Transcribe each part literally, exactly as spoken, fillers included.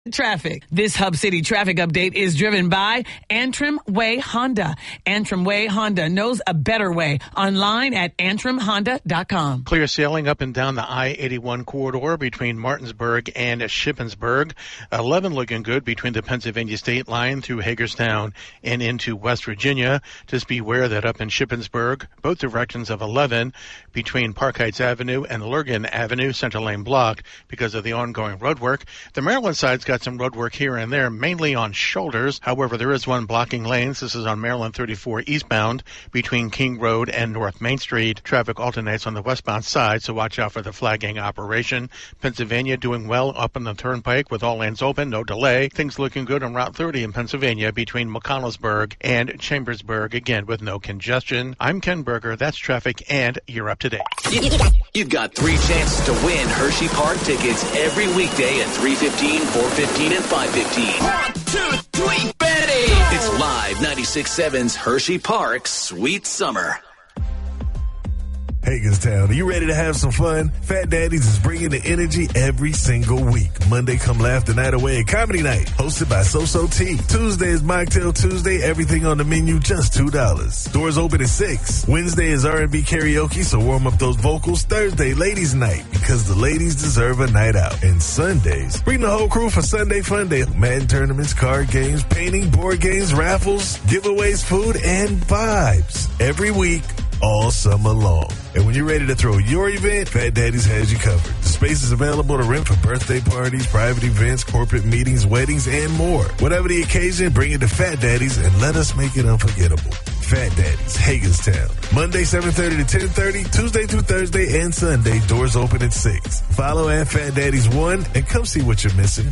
Traffic. This Hub City traffic update is driven by Antrim Way Honda. Antrim Way Honda knows a better way. Online at antrim honda dot com. Clear sailing up and down the I eighty-one corridor between Martinsburg and Shippensburg. eleven looking good between the Pennsylvania state line through Hagerstown and into West Virginia. Just beware that up in Shippensburg, both directions of eleven between Park Heights Avenue and Lurgan Avenue, Central Lane block because of the ongoing road work. The Maryland side's got some road work here and there, mainly on shoulders. However, there is one blocking lanes. This is on Maryland thirty-four eastbound between King Road and North Main Street. Traffic alternates on the westbound side, so watch out for the flagging operation. Pennsylvania doing well up on the turnpike with all lanes open, no delay. Things looking good on Route thirty in Pennsylvania between McConnellsburg and Chambersburg, again with no congestion. I'm Ken Berger. That's traffic, and you're up to date. You've got three chances to win Hershey Park tickets every weekday at three fifteen, four fifteen, and five fifteen. One, two, three, Betty! It's Live ninety-six point seven's Hershey Park Sweet Summer. Hagerstown, are you ready to have some fun? Fat Daddy's is bringing the energy every single week. Monday, come laugh the night away at Comedy Night, hosted by So-So T. Tuesday is Mocktail Tuesday, everything on the menu, just two dollars. Doors open at six. Wednesday is R and B karaoke, so warm up those vocals. Thursday, Ladies Night, because the ladies deserve a night out. And Sundays, bring the whole crew for Sunday Fun Day. Madden tournaments, card games, painting, board games, raffles, giveaways, food, and vibes. Every week, all summer long. And when you're ready to throw your event, Fat Daddy's has you covered. The space is available to rent for birthday parties, private events, corporate meetings, weddings, and more. Whatever the occasion, bring it to Fat Daddy's and let us make it unforgettable. Fat Daddy's, Hagerstown. Monday, seven thirty to ten thirty, Tuesday through Thursday, and Sunday, doors open at six. Follow at Fat Daddy's one and come see what you're missing.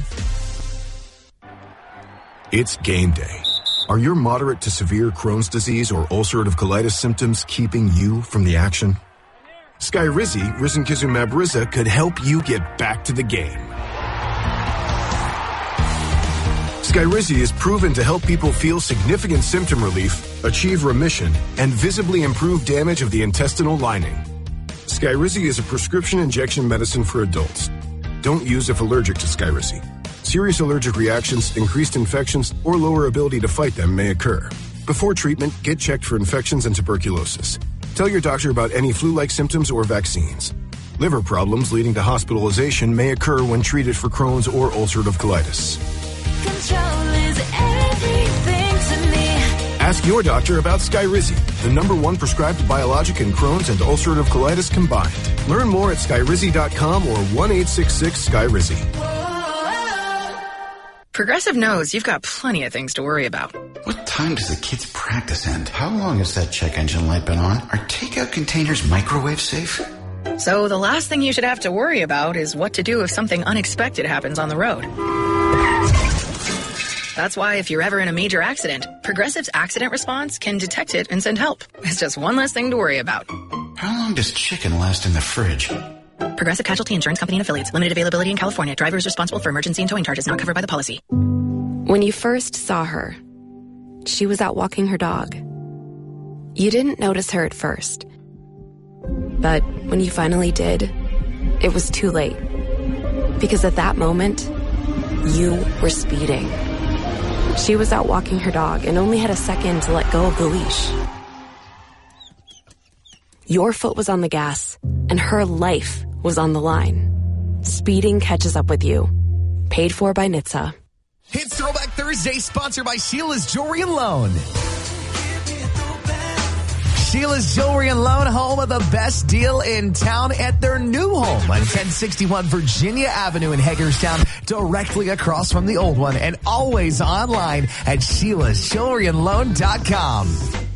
It's game day. Are your moderate to severe Crohn's disease or ulcerative colitis symptoms keeping you from the action? Skyrizi, risankizumab Riza, could help you get back to the game. Skyrizi is proven to help people feel significant symptom relief, achieve remission, and visibly improve damage of the intestinal lining. Skyrizi is a prescription injection medicine for adults. Don't use if allergic to Skyrizi. Serious allergic reactions, increased infections, or lower ability to fight them may occur. Before treatment, get checked for infections and tuberculosis. Tell your doctor about any flu-like symptoms or vaccines. Liver problems leading to hospitalization may occur when treated for Crohn's or ulcerative colitis. Control is everything to me. Ask your doctor about Skyrizi, the number one prescribed biologic in Crohn's and ulcerative colitis combined. Learn more at skyrizi dot com or one eight six six Skyrizi. Progressive knows you've got plenty of things to worry about. What time does the kids' practice end? How long has that check engine light been on? Are takeout containers microwave safe? So the last thing you should have to worry about is what to do if something unexpected happens on the road. That's why if you're ever in a major accident, Progressive's accident response can detect it and send help. It's just one less thing to worry about. How long does chicken last in the fridge? Progressive Casualty Insurance Company and Affiliates. Limited availability in California. Driver is responsible for emergency and towing charges not covered by the policy. When you first saw her, she was out walking her dog. You didn't notice her at first. But when you finally did, it was too late. Because at that moment, you were speeding. She was out walking her dog and only had a second to let go of the leash. Your foot was on the gas, and her life was on the line. Speeding catches up with you. Paid for by N H T S A. It's Throwback Thursday, sponsored by Sheila's Jewelry and Loan. Sheila's Jewelry and Loan, home of the best deal in town at their new home on ten sixty-one Virginia Avenue in Hagerstown, directly across from the old one, and always online at sheilas jewelry and loan dot com.